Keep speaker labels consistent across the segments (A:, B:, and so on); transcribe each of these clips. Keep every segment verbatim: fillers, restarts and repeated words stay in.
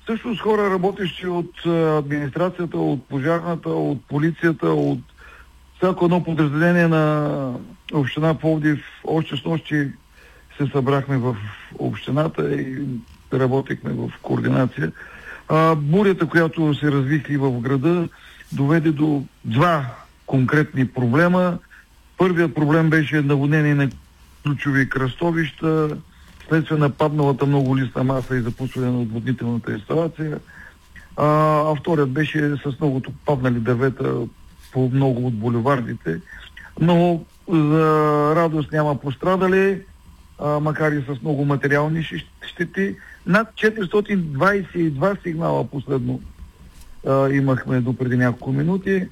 A: Също с хора, работещи от администрацията, от пожарната, от полицията, от всяко едно подразделение на община Пловдив. Още с нощи се събрахме в общината и работихме в координация. А, бурята, която се развихли в града, доведе до два конкретни проблема. Първият проблем беше наводнение на ключови кръстовища, следствие на падналата много листна маса и запушване на отводнителната инсталация. А, а вторият беше с многото паднали дървета по много от булевардите. Но за радост няма пострадали, а, макар и с много материални щети. Над четиристотин двадесет и два сигнала последно а, имахме до преди няколко минути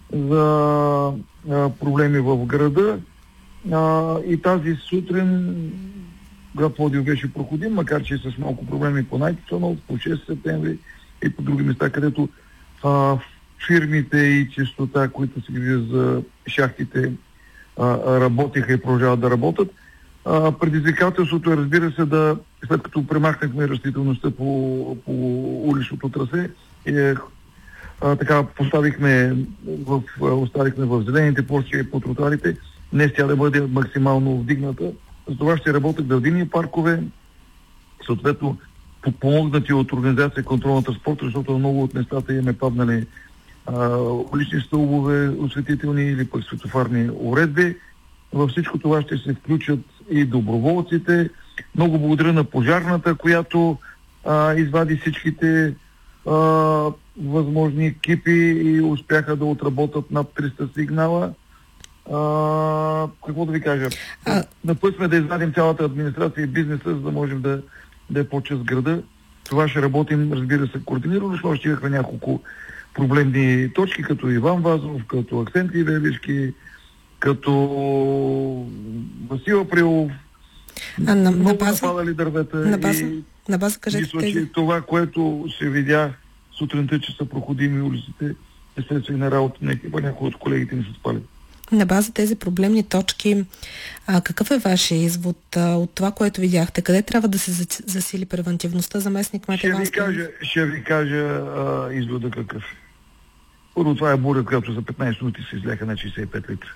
A: за а, проблеми в града. А, и тази сутрин град Пловдив беше проходим, макар че с малко проблеми по Най-Тонов, по шести септември и по други места, където а, фирмите и чистота, които се грижат за шахтите, а, работиха и продължават да работят. А, предизвикателството е, разбира се, да, след като премахнахме растителността по, по уличното трасе, и, а, така поставихме в, оставихме в зелените площи и по тротуарите, днес тя да бъде максимално вдигната. За това ще работят градини паркове, съответно подпомогнати от организация контрол на транспорта, защото много от местата имаме паднали а, улични стълбове, осветителни или пък светофарни уредби. Във всичко това ще се включат и доброволците. Много благодаря на пожарната, която а, извади всичките а, възможни екипи и успяха да отработят над триста сигнала. А, какво да ви кажа? А... На път сме да извадим цялата администрация и бизнеса, за да можем да, да е по-чест града. Това ще работим, разбира се, координирано, защото ще имахме няколко проблемни точки, като Иван Вазов, като Акценти Велишки, като Васил Априлов.
B: А, на,
A: много
B: на база,
A: нападали дървета.
B: На база,
A: и
B: на база кажете
A: мисля,
B: тези...
A: че това, което се видя сутринта, че са проходими улиците, естествено на работа на екипа, някои от колегите ни са спали.
B: На база тези проблемни точки, а, какъв е вашия извод а, от това, което видяхте? Къде трябва да се засили превентивността? Заместник Мете
A: Ще ви кажа, ще ви кажа а, извода какъв. Първо, това е буря, която за петнайсет минути се изляха на шейсет и пет литра.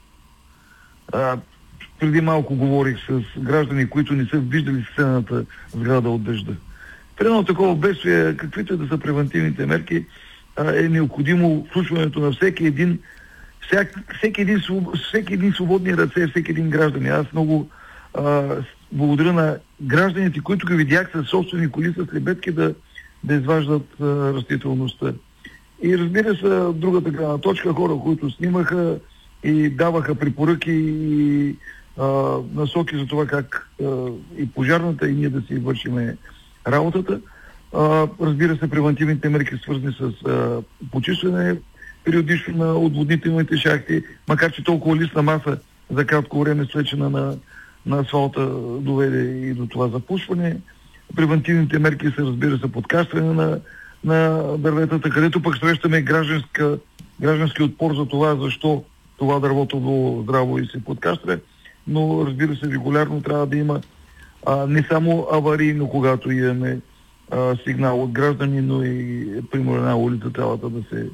A: А, преди малко говорих с граждани, които не са виждали сцената сграда от дъжда. При едно такова бедствие, каквито и да са превентивните мерки, а, е необходимо включването на всеки един Всяк, всеки, един, всеки един свободни ръце, всеки един гражданин. Аз много а, благодаря на гражданите, които ги видях със собствени коли, с лебедки да, да изваждат а, растителността. И разбира се, другата гледна точка, хора, които снимаха и даваха препоръки и а, насоки за това как а, и пожарната, и ние да си вършиме работата. А, разбира се, превентивните мерки, свързани с а, почистване периодично на отводнителните шахти, макар че толкова листна маса за кратко време свечена на, на асфалта доведе и до това запушване. Превентивните мерки са, разбира се, подкастване на, на дърветата, където пък срещаме гражданска, граждански отпор за това, защо това дървото било здраво и се подкаства. Но, разбира се, регулярно трябва да има а, не само аварийно, когато имаме а, сигнал от граждани, но и, примерно, една улица цялата да се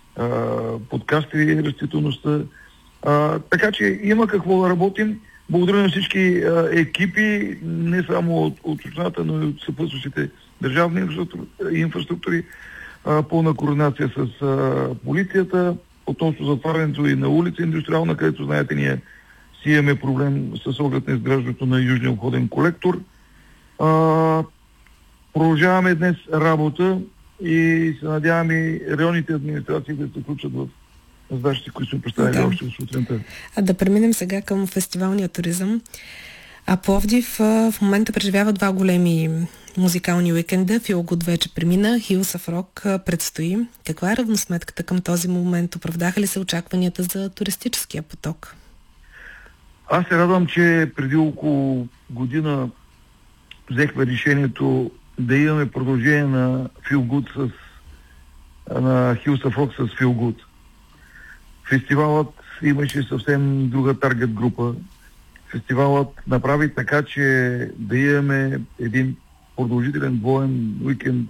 A: подкасти растителността. А, така че има какво да работим. Благодаря на всички а, екипи, не само от, от общината, но и от съпътстващите държавни инфраструктури, а, пълна координация с а, полицията, относно затварянето и на улица Индустриална, където, знаете, ние си имаме проблем с оглед на изграждането на южния обходен колектор. А, продължаваме днес работа и се надявам и районните администрации да се включат в задачите, които сме представили да. още от сутринта.
B: А да преминем сега към фестивалния туризъм. А Пловдив а, в момента преживява два големи музикални уикенда. Feel Good вече премина, Hills of Rock а, предстои. Каква е равносметката към този момент? Оправдаха ли се очакванията за туристическия поток?
A: Аз се радвам, че преди около година взехме решението да имаме продължение на Feel Good с на Hills of Rock с Feel Good. Фестивалът имаше съвсем друга таргет група. Фестивалът направи така, че да имаме един продължителен двоен уикенд